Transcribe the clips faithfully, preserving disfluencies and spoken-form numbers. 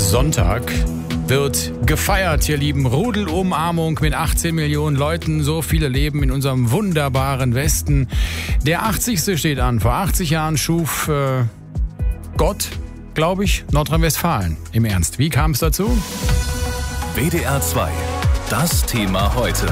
Sonntag wird gefeiert, ihr lieben. Rudelumarmung mit achtzehn Millionen Leuten. So viele leben in unserem wunderbaren Westen. Der achtzigste steht an. Vor achtzig Jahren schuf äh, Gott, glaube ich, Nordrhein-Westfalen. Im Ernst, wie kam es dazu? W D R zwei, das Thema heute.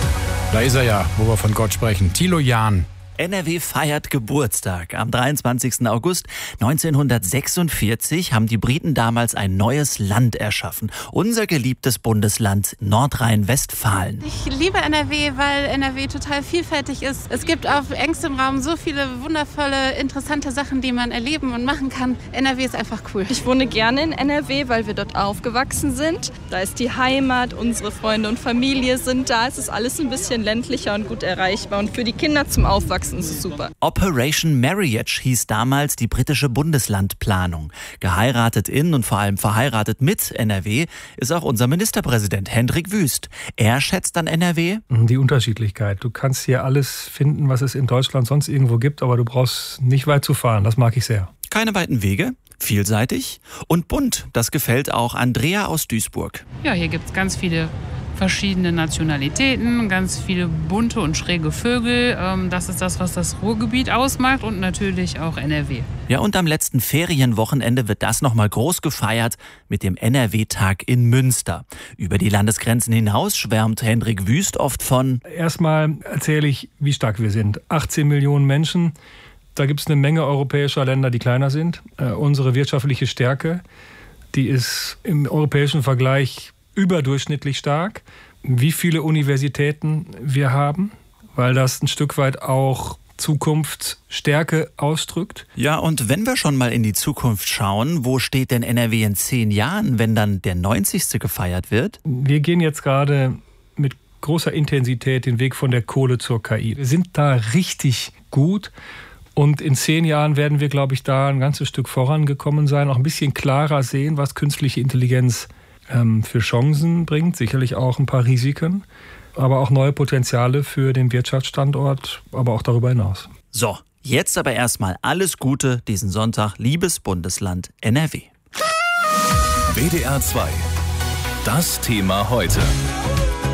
Da ist er ja, wo wir von Gott sprechen. Thilo Jahn. N R W feiert Geburtstag. Am dreiundzwanzigsten August neunzehnhundertsechsundvierzig haben die Briten damals ein neues Land erschaffen. Unser geliebtes Bundesland Nordrhein-Westfalen. Ich liebe N R W, weil N R W total vielfältig ist. Es gibt auf engstem Raum so viele wundervolle, interessante Sachen, die man erleben und machen kann. N R W ist einfach cool. Ich wohne gerne in N R W, weil wir dort aufgewachsen sind. Da ist die Heimat, unsere Freunde und Familie sind da. Es ist alles ein bisschen ländlicher und gut erreichbar. Und für die Kinder zum Aufwachsen ist es super. Operation Marriage hieß damals die britische Bundeslandplanung. Geheiratet in und vor allem verheiratet mit N R W ist auch unser Ministerpräsident Hendrik Wüst. Er schätzt an N R W die Unterschiedlichkeit. Du kannst hier alles finden, was es in Deutschland sonst irgendwo gibt, aber du brauchst nicht weit zu fahren. Das mag ich sehr. Keine weiten Wege, vielseitig und bunt. Das gefällt auch Andrea aus Duisburg. Ja, hier gibt es ganz viele verschiedene Nationalitäten, ganz viele bunte und schräge Vögel. Das ist das, was das Ruhrgebiet ausmacht und natürlich auch N R W. Ja, und am letzten Ferienwochenende wird das nochmal groß gefeiert mit dem N R W-Tag in Münster. Über die Landesgrenzen hinaus schwärmt Hendrik Wüst oft von: Erstmal erzähle ich, wie stark wir sind. achtzehn Millionen Menschen. Da gibt es eine Menge europäischer Länder, die kleiner sind. Äh, unsere wirtschaftliche Stärke, die ist im europäischen Vergleich überdurchschnittlich stark. Wie viele Universitäten wir haben, weil das ein Stück weit auch Zukunftsstärke ausdrückt. Ja, und wenn wir schon mal in die Zukunft schauen, wo steht denn N R W in zehn Jahren, wenn dann der neunzigste gefeiert wird? Wir gehen jetzt gerade mit großer Intensität den Weg von der Kohle zur K I. Wir sind da richtig gut. Und in zehn Jahren werden wir, glaube ich, da ein ganzes Stück vorangekommen sein, auch ein bisschen klarer sehen, was künstliche Intelligenz ähm, für Chancen bringt, sicherlich auch ein paar Risiken, aber auch neue Potenziale für den Wirtschaftsstandort, aber auch darüber hinaus. So, jetzt aber erstmal alles Gute diesen Sonntag, liebes Bundesland N R W. W D R zwei, das Thema heute.